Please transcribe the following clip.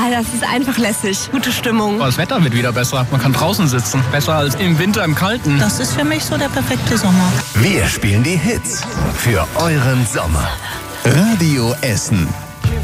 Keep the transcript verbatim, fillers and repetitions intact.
Ah, das ist einfach lässig. Gute Stimmung. Das Wetter wird wieder besser. Man kann draußen sitzen. Besser als im Winter im Kalten. Das ist für mich so der perfekte Sommer. Wir spielen die Hits für euren Sommer. Radio Essen.